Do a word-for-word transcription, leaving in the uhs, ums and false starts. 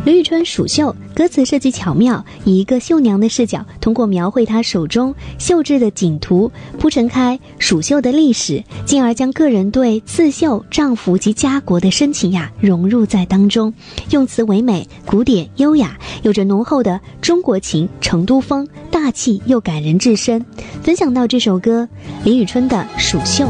李宇春蜀绣歌词设计巧妙，以一个绣娘的视角，通过描绘她手中绣制的锦图，铺陈开蜀绣的历史，进而将个人对刺绣、丈夫及家国的深情呀融入在当中，用词唯美、古典、优雅，有着浓厚的中国情、成都风，大气又感人至深。分享到这首歌，李宇春的蜀绣。